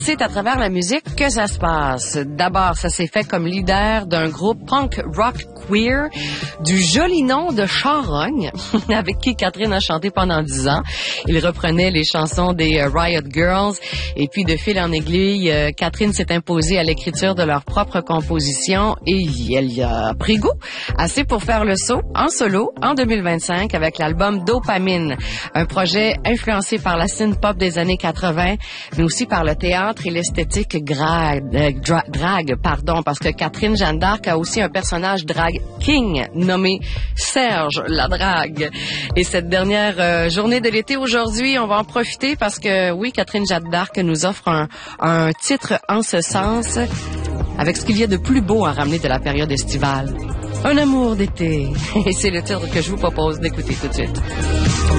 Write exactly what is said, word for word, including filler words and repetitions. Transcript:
C'est à travers la musique que ça se passe. D'abord, ça s'est fait comme leader d'un groupe punk rock queer du joli nom de Charogne, avec qui Catherine a chanté pendant dix ans. Il reprenait les chansons des Riot Girls. Et puis, de fil en aiguille, Catherine s'est imposée à l'écriture de leur propre composition et elle y a pris goût. Assez pour faire le saut en solo en deux mille vingt-cinq avec l'album Dopamine, un projet influencé par la synth-pop des années quatre-vingts, mais aussi par le théâtre et l'esthétique drag, dra, drag, pardon, parce que Catherine Jeanne d'Arc a aussi un personnage drag king nommé Serge la drague. Et cette dernière euh, journée de l'été aujourd'hui, on va en profiter parce que oui, Catherine Jeanne d'Arc nous offre un, un titre en ce sens, avec ce qu'il y a de plus beau à ramener de la période estivale. Un amour d'été. Et c'est le titre que je vous propose d'écouter tout de suite.